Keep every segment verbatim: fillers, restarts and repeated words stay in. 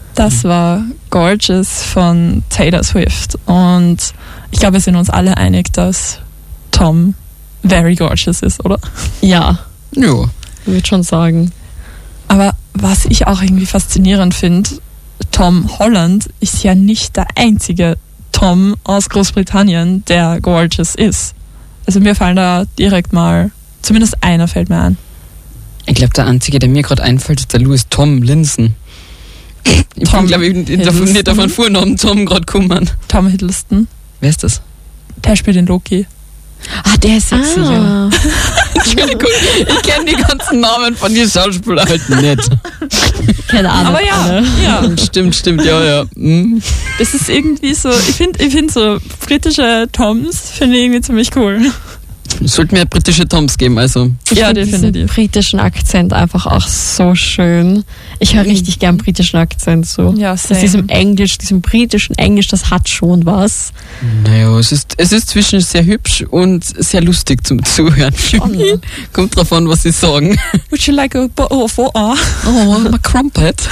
Das war Gorgeous von Taylor Swift. Und ich glaube, wir sind uns alle einig, dass Tom very gorgeous ist, oder? Ja. Ja. Ich würde schon sagen. Aber was ich auch irgendwie faszinierend finde, Tom Holland ist ja nicht der einzige Tom aus Großbritannien, der gorgeous ist. Also mir fallen da direkt mal, zumindest einer fällt mir ein. Ich glaube, der einzige, der mir gerade einfällt, ist der Louis Tomlinson. Ich Tom bin, glaube ich, nicht davon, nicht davon Vornamen Tom gerade gekommen. Tom Hiddleston. Wer ist das? Der spielt den Loki. Ah, der ist sexy, Ah. ja. Entschuldigung, ich kenne die ganzen Namen von den Schauspielern halt nicht. Keine Ahnung. Aber ja, alle. ja. Stimmt, stimmt, ja, ja. Hm. Das ist irgendwie so, ich finde ich find so britische Toms, finde ich irgendwie ziemlich cool. Es sollte mehr britische Toms geben, also. Ich Ja, finde diesen definitiv. britischen Akzent einfach auch so schön. Ich höre richtig gern britischen Akzent so. Ja, Aus same. diesem Englisch, diesem britischen Englisch, das hat schon was. Naja, es ist, es ist zwischen sehr hübsch und sehr lustig zum Zuhören. Schon. Kommt drauf an, was sie sagen. Would you like a bottle of water? Oh, my crumpet.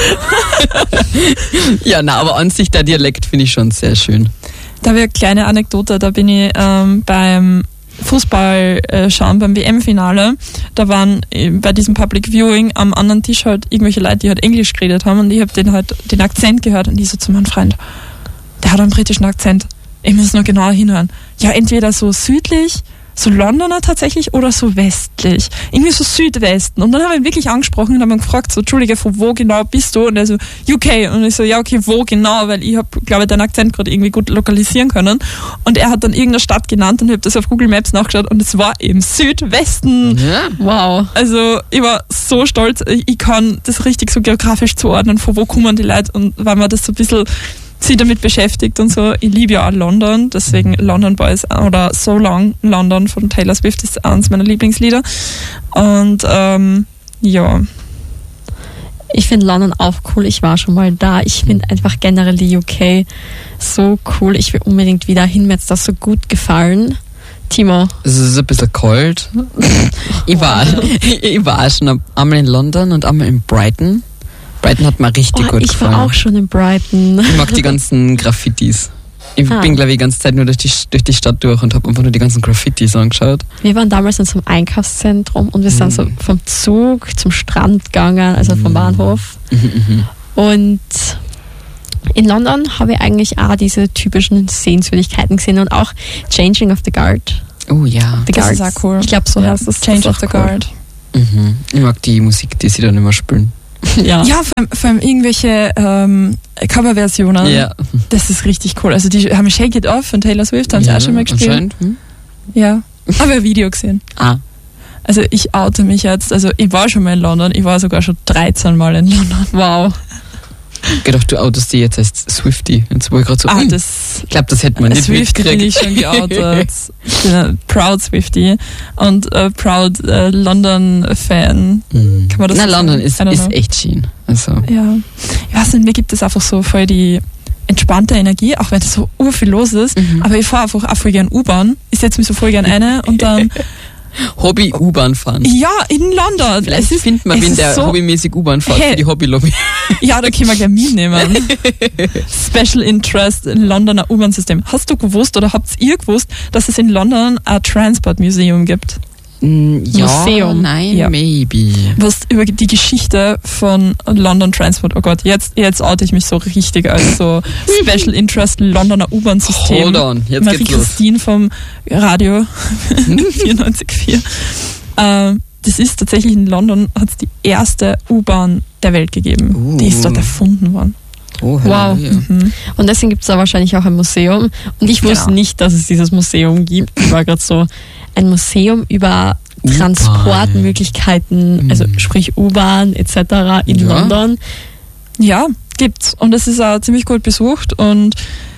Ja, na, aber an sich, der Dialekt finde ich schon sehr schön. Da habe ich eine kleine Anekdote, da bin ich ähm, beim Fußball äh, schauen, beim W M-Finale, da waren äh, bei diesem Public Viewing am anderen Tisch halt irgendwelche Leute, die halt Englisch geredet haben und ich habe den halt den Akzent gehört und ich so zu meinem Freund, der hat einen britischen Akzent, ich muss nur genauer hinhören. Ja, entweder so südlich, so Londoner tatsächlich oder so westlich. Irgendwie so Südwesten. Und dann habe ich ihn wirklich angesprochen und habe ihn gefragt, so, Entschuldige, von wo genau bist du? Und er so, U K. Und ich so, ja, okay, wo genau? Weil ich habe, glaube ich, deinen Akzent gerade irgendwie gut lokalisieren können. Und er hat dann irgendeine Stadt genannt und ich habe das auf Google Maps nachgeschaut und es war eben Südwesten. Ja. Wow. Also ich war so stolz, ich kann das richtig so geografisch zuordnen, von wo kommen die Leute und weil man das so ein bisschen sich damit beschäftigt und so. Ich liebe ja auch London, deswegen London Boys oder So Long London von Taylor Swift ist eines meiner Lieblingslieder. Und ähm, ja. Ich finde London auch cool. Ich war schon mal da. Ich finde einfach generell die U K so cool. Ich will unbedingt wieder hin. Mir hat das so gut gefallen. Timo. Es ist ein bisschen kalt. Ich war, ich war schon einmal in London und einmal in Brighton. Brighton hat mir richtig Oh, gut ich gefallen. war auch schon in Brighton. Ich mag die ganzen Graffitis. Ich Ah. bin, glaube ich, die ganze Zeit nur durch die, durch die Stadt durch und habe einfach nur die ganzen Graffitis angeschaut. Wir waren damals in so einem Einkaufszentrum und wir sind Mhm. so vom Zug zum Strand gegangen, also vom Mhm. Bahnhof. Mhm, mhm. Und in London habe ich eigentlich auch diese typischen Sehenswürdigkeiten gesehen und auch Changing of the Guard. Oh ja. The Das Guards. ist auch cool. Ich glaube, so Ja, heißt das. Change das of ist the auch cool. Guard. Mhm. Ich mag die Musik, die sie dann immer spielen. Ja. Ja, vor allem, vor allem irgendwelche ähm, Coverversionen. Ja. Das ist richtig cool. Also die haben Shake It Off von Taylor Swift, haben sie ja, auch schon mal gespielt. Anscheinend. Hm? Ja. Habe ein Video gesehen. Ah. Also ich oute mich jetzt, also ich war schon mal in London, ich war sogar schon dreizehn Mal in London. Wow. Ich gedacht, du outest die jetzt als Swiftie. Jetzt war ich gerade so, Ah, hm, das ich glaube, das hätte man nicht Swift bin ich mitgekriegt. schon geoutet. Ich bin ein Proud Swiftie und äh, Proud äh, London-Fan. Mhm. Kann man das Na, so London sagen? ist, I don't ist know. echt schön. Also, Ja. Ich weiß nicht, mir gibt es einfach so voll die entspannte Energie, auch wenn es so urviel los ist. Mhm. Aber ich fahre einfach auch voll gern U-Bahn. Ich setze mich so voll gern eine und dann, Hobby U-Bahn fahren. ja, in London. Vielleicht es ist, findet man es wen, ist der so, hobbymäßig U-Bahn fährt Hey. für die Hobbylobby. Ja, da können wir gerne mitnehmen. Special Interest in Londoner U-Bahn-System. Hast du gewusst oder habt ihr gewusst, dass es in London ein Transport Museum gibt? Mm, ja, Museum. nein, Ja. maybe. Was über die Geschichte von London Transport, oh Gott, jetzt, jetzt oute ich mich so richtig als so Special Interest Londoner U-Bahn-System. Hold on, jetzt Marie geht's los. Christine vom Radio vierundneunzig Komma vier. Ähm, das ist tatsächlich in London, hat es die erste U-Bahn der Welt gegeben. Uh. Die ist dort erfunden worden. Oh, Wow. Halleluja. Mhm. Und deswegen gibt es da wahrscheinlich auch ein Museum. Und ich wusste Genau. nicht, dass es dieses Museum gibt. Ich war gerade so, ein Museum über U-Bahn. Transportmöglichkeiten, also Mhm. sprich U-Bahn et cetera in Ja. London. Ja, gibt's. Und es ist auch ziemlich gut besucht und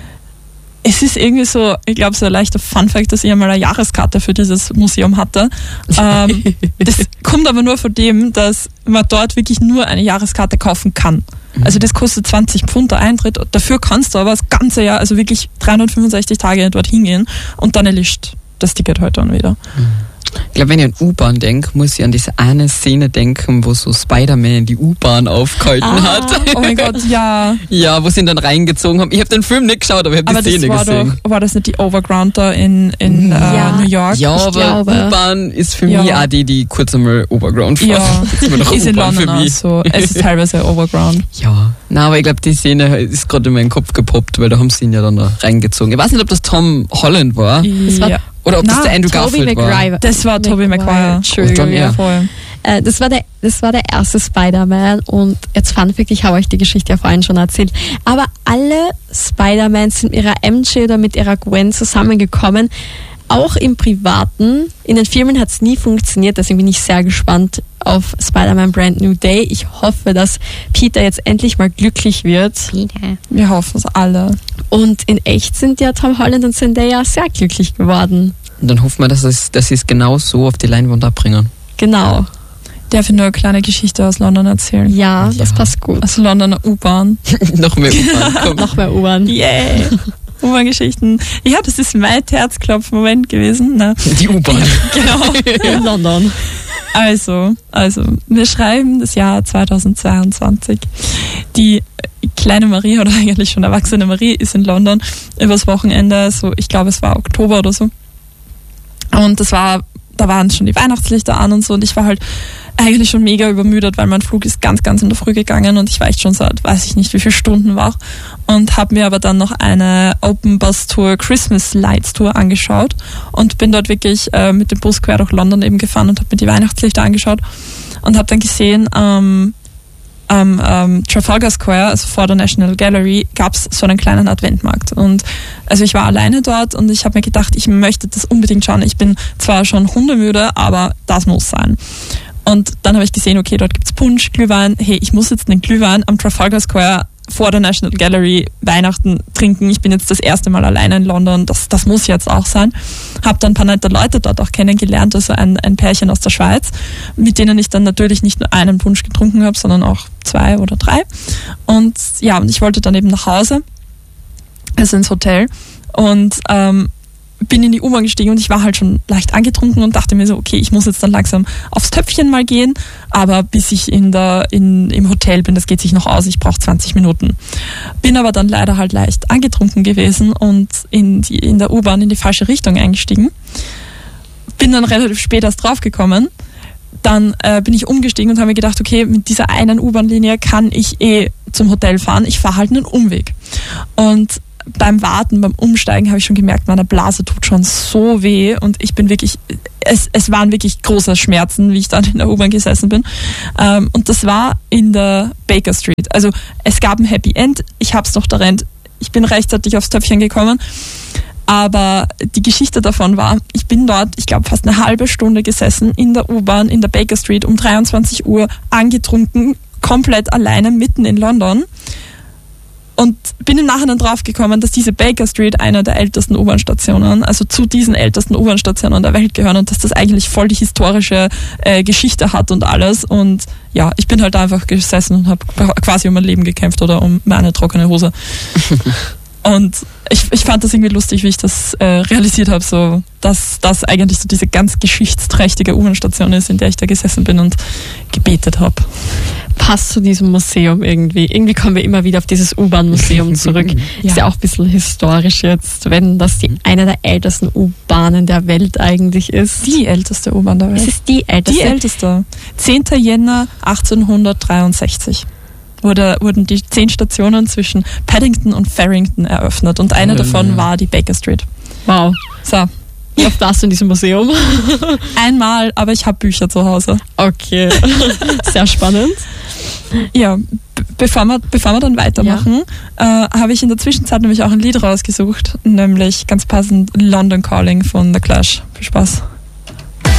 es ist irgendwie so, ich glaube, so ein leichter Funfact, dass ich einmal eine Jahreskarte für dieses Museum hatte. Ähm, das kommt aber nur von dem, dass man dort wirklich nur eine Jahreskarte kaufen kann. Also das kostet zwanzig Pfund der Eintritt. Dafür kannst du aber das ganze Jahr, also wirklich dreihundertfünfundsechzig Tage dort hingehen und dann erlischt das Ticket heute dann wieder. Ich glaube, wenn ich an U-Bahn denke, muss ich an diese eine Szene denken, wo so Spider-Man die U-Bahn aufgehalten Ah. hat. Oh mein Gott, ja. Ja, wo sie ihn dann reingezogen haben. Ich habe den Film nicht geschaut, aber ich habe Aber die das Szene war gesehen. doch, war das nicht die Overground da in, in Ja. äh, New York? Ja, Ich aber glaube. U-Bahn ist für Ja. mich auch die, die kurz einmal Overground fährt. Ja, Das ist immer noch ist in U-Bahn für London auch mich. so. Es ist teilweise Overground. Ja, na, aber ich glaube, die Szene ist gerade in meinen Kopf gepoppt, weil da haben sie ihn ja dann da reingezogen. Ich weiß nicht, ob das Tom Holland war Das war ja. oder ob das Na, der Andrew Tobey Garfield war. Maguire. Das war Tobey Maguire. Entschuldigung. John, ja. Voll. Äh, das, war der, das war der erste Spider-Man und jetzt fun fact, ich habe euch die Geschichte ja vorhin schon erzählt, aber alle Spider-Mans sind mit ihrer M J oder mit ihrer Gwen zusammengekommen, auch im Privaten. In den Filmen hat es nie funktioniert, deswegen bin ich sehr gespannt auf Spider-Man Brand New Day. Ich hoffe, dass Peter jetzt endlich mal glücklich wird. Wir hoffen es alle. Und in echt sind ja Tom Holland und Zendaya sehr glücklich geworden. Und dann hoffen wir, dass, es, dass sie es genau so auf die Leinwand abbringen. Genau. Darf ich nur eine kleine Geschichte aus London erzählen? Ja, Ja. das passt gut. Aus Londoner U-Bahn. Noch mehr U-Bahn. Komm. Noch mehr U-Bahn. Yeah! U-Bahn-Geschichten. Ja, das ist mein Herzklopf-Moment gewesen. Na, Die U-Bahn. genau. In London. Also, also, wir schreiben das Jahr zweitausendzweiundzwanzig. Die kleine Marie, oder eigentlich schon erwachsene Marie, ist in London übers Wochenende, so, ich glaube, es war Oktober oder so. Und das war, da waren schon die Weihnachtslichter an und so, und ich war halt eigentlich schon mega übermüdet, weil mein Flug ist ganz, ganz in der Früh gegangen und ich war echt schon seit, weiß ich nicht, wie viele Stunden wach, und habe mir aber dann noch eine Open Bus Tour Christmas Lights Tour angeschaut und bin dort wirklich äh, mit dem Bus quer durch London eben gefahren und habe mir die Weihnachtslichter angeschaut und habe dann gesehen, ähm, am ähm, Trafalgar Square, also vor der National Gallery, gab es so einen kleinen Adventmarkt. Und also ich war alleine dort und ich habe mir gedacht, ich möchte das unbedingt schauen. Ich bin zwar schon hundemüde, aber das muss sein. Und dann habe ich gesehen, okay, dort gibt's Punsch, Glühwein. Hey, ich muss jetzt einen Glühwein am Trafalgar Square vor der National Gallery Weihnachten trinken. Ich bin jetzt das erste Mal alleine in London. Das, das muss jetzt auch sein. Habe dann ein paar nette Leute dort auch kennengelernt, also ein, ein Pärchen aus der Schweiz, mit denen ich dann natürlich nicht nur einen Punsch getrunken habe, sondern auch zwei oder drei. Und ja, und ich wollte dann eben nach Hause, also ins Hotel, und ähm, bin in die U-Bahn gestiegen und ich war halt schon leicht angetrunken und dachte mir so, okay, ich muss jetzt dann langsam aufs Töpfchen mal gehen, aber bis ich in der, in, im Hotel bin, das geht sich noch aus, ich brauche zwanzig Minuten. Bin aber dann leider halt leicht angetrunken gewesen und in, die, in der U-Bahn in die falsche Richtung eingestiegen. Bin dann relativ spät erst draufgekommen. Dann äh, bin ich umgestiegen und habe mir gedacht, okay, mit dieser einen U-Bahn-Linie kann ich eh zum Hotel fahren, ich fahre halt einen Umweg. Und beim Warten, beim Umsteigen habe ich schon gemerkt, meine Blase tut schon so weh und ich bin wirklich, es, es waren wirklich große Schmerzen, wie ich dann in der U-Bahn gesessen bin. Ähm, und das war in der Baker Street. Also es gab ein Happy End, ich habe es noch verrennt, ich bin rechtzeitig aufs Töpfchen gekommen, aber die Geschichte davon war, ich bin dort, ich glaube, fast eine halbe Stunde gesessen in der U-Bahn in der Baker Street um dreiundzwanzig Uhr, angetrunken, komplett alleine mitten in London. Und bin im Nachhinein draufgekommen, dass diese Baker Street einer der ältesten U-Bahn-Stationen, also zu diesen ältesten U-Bahn-Stationen der Welt gehören und dass das eigentlich voll die historische äh, Geschichte hat und alles. Und ja, ich bin halt einfach gesessen und habe quasi um mein Leben gekämpft oder um meine trockene Hose. Und ich, ich fand das irgendwie lustig, wie ich das äh, realisiert habe, so, dass das eigentlich so diese ganz geschichtsträchtige U-Bahn-Station ist, in der ich da gesessen bin und gebetet habe. Passt zu diesem Museum irgendwie. Irgendwie kommen wir immer wieder auf dieses U-Bahn-Museum zurück. Ja. Ist ja auch ein bisschen historisch jetzt, wenn das die eine der ältesten U-Bahnen der Welt eigentlich ist. Die älteste U-Bahn der Welt. Es ist die älteste. Die älteste. zehnter Jänner achtzehnhundertdreiundsechzig wurde, wurden die zehn Stationen zwischen Paddington und Farringdon eröffnet und eine Ja, davon ja. war die Baker Street. Wow. So, Wie oft warst du in diesem Museum? einmal, aber ich habe Bücher zu Hause. Okay. Sehr spannend. Ja, b- bevor wir, bevor wir dann weitermachen, äh, habe ich in der Zwischenzeit nämlich auch ein Lied rausgesucht, nämlich ganz passend London Calling von The Clash. Viel Spaß.